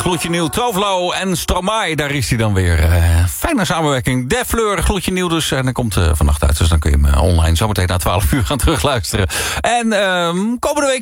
gloedje nieuw. Tovlo en Stromae, daar is hij dan weer. Fijne samenwerking. De Fleur, gloedje nieuw dus. En dan komt vannacht uit, dus dan kun je hem online zometeen na 12 uur gaan terugluisteren. En komende week